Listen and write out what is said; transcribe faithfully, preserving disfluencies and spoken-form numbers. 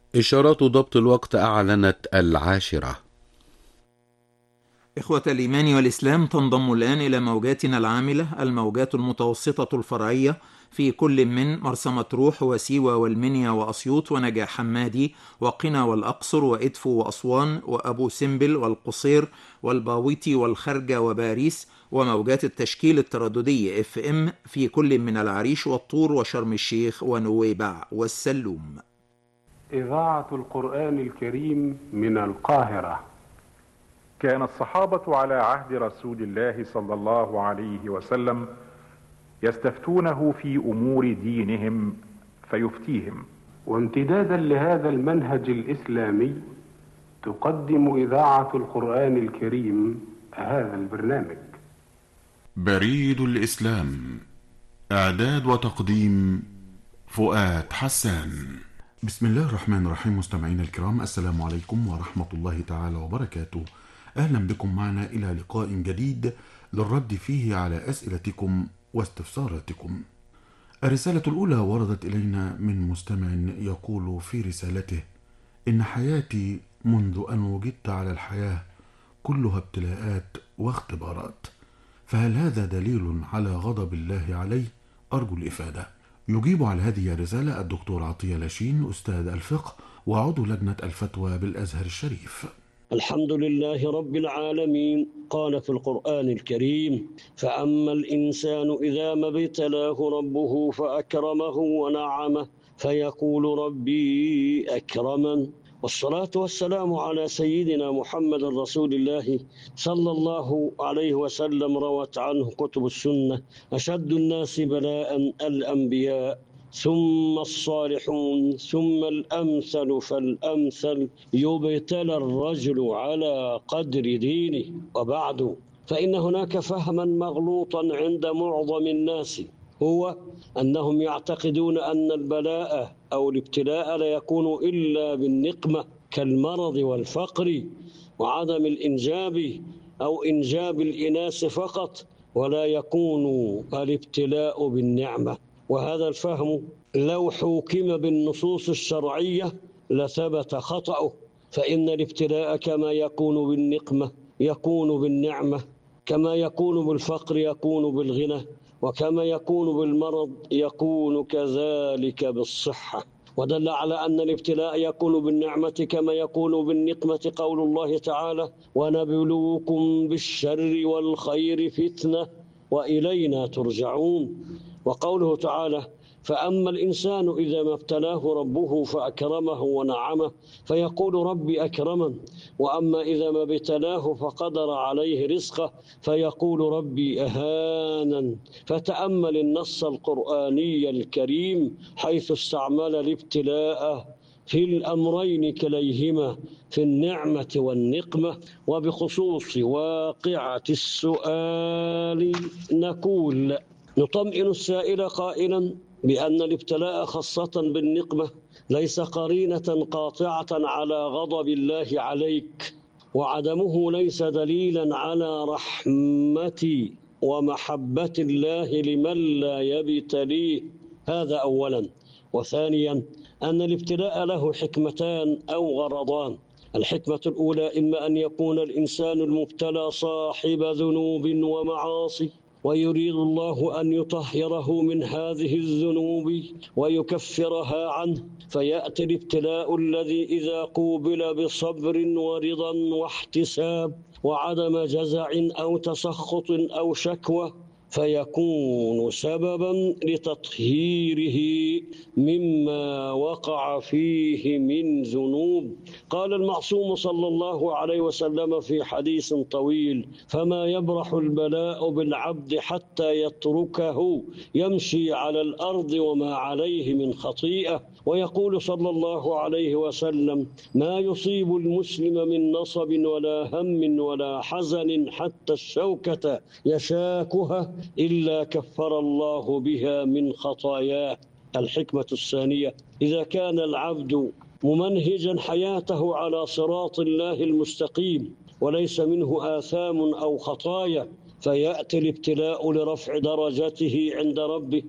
إشارات ضبط الوقت أعلنت العاشرة. إخوة الإيمان والإسلام، تنضم الآن إلى موجاتنا العاملة الموجات المتوسطة الفرعية في كل من مرسى مطروح وسيوة والمنيا وأسيوط ونجع حمادي وقنا والأقصر وإدفو وأسوان وأبو سمبل والقصير والباويتي والخرجة وباريس، وموجات التشكيل الترددي اف ام في كل من العريش والطور وشرم الشيخ ونويبع والسلوم. إذاعة القرآن الكريم من القاهرة. كان الصحابة على عهد رسول الله صلى الله عليه وسلم يستفتونه في أمور دينهم فيفتيهم، وامتدادا لهذا المنهج الإسلامي تقدم إذاعة القرآن الكريم هذا البرنامج. بريد الإسلام، إعداد وتقديم فؤاد حسان. بسم الله الرحمن الرحيم. مستمعين الكرام، السلام عليكم ورحمة الله تعالى وبركاته. أهلا بكم معنا إلى لقاء جديد للرد فيه على أسئلتكم واستفساراتكم. الرسالة الأولى وردت إلينا من مستمع يقول في رسالته: إن حياتي منذ أن وجدت على الحياة كلها ابتلاءات واختبارات، فهل هذا دليل على غضب الله علي؟ أرجو الإفادة. يجيب على هذه الرسالة الدكتور عطية لاشين، أستاذ الفقه وعضو لجنة الفتوى بالأزهر الشريف. الحمد لله رب العالمين. قال في القرآن الكريم: فأما الإنسان إذا ما ابتلاه ربه فأكرمه ونعمه فيقول ربي أكرمن. والصلاة والسلام على سيدنا محمد رسول الله صلى الله عليه وسلم. روت عنه كتب السنة: أشد الناس بلاء الأنبياء ثم الصالحون ثم الأمثل فالأمثل يبتلى الرجل على قدر دينه. وبعد، فإن هناك فهما مغلوطا عند معظم الناس، هو أنهم يعتقدون أن البلاء أو الابتلاء لا يكون إلا بالنقمة كالمرض والفقر وعدم الإنجاب أو إنجاب الإناث فقط، ولا يكون الابتلاء بالنعمة. وهذا الفهم لو حوكم بالنصوص الشرعية لثبت خطأه، فإن الابتلاء كما يكون بالنقمة يكون بالنعمة، كما يكون بالفقر يكون بالغنى، وكما يكون بالمرض يكون كذلك بالصحة. ودل على أن الابتلاء يكون بالنعمة كما يكون بالنقمة قول الله تعالى: ونبلوكم بالشر والخير فتنة وإلينا ترجعون. وقوله تعالى: فأما الإنسان إذا ما ابتلاه ربه فأكرمه ونعمه فيقول ربي أكرمن، وأما إذا ما ابتلاه فقدر عليه رزقه فيقول ربي أهانن. فتأمل النص القرآني الكريم حيث استعمل الابتلاء في الأمرين كليهما، في النعمة والنقمة. وبخصوص واقعة السؤال نقول: نطمئن السائل قائلا بأن الابتلاء خاصة بالنقمة ليس قرينة قاطعة على غضب الله عليك، وعدمه ليس دليلا على رحمة ومحبة الله لمن لا يبتليه. هذا أولا. وثانيا، أن الابتلاء له حكمتان أو غرضان. الحكمة الأولى: إما أن يكون الإنسان المبتلى صاحب ذنوب ومعاصي ويريد الله أن يطهره من هذه الذنوب ويكفرها عنه، فيأتي الابتلاء الذي إذا قوبل بصبر ورضا واحتساب وعدم جزع أو تسخط أو شكوى فيكون سببا لتطهيره مما وقع فيه من ذنوب. قال المعصوم صلى الله عليه وسلم في حديث طويل: فما يبرح البلاء بالعبد حتى يتركه يمشي على الأرض وما عليه من خطيئة. ويقول صلى الله عليه وسلم: ما يصيب المسلم من نصب ولا هم ولا حزن حتى الشوكة يشاكها إلا كفر الله بها من خطاياه. الحكمة الثانية: إذا كان العبد ممنهجا حياته على صراط الله المستقيم وليس منه آثام أو خطايا فيأتي الابتلاء لرفع درجته عند ربه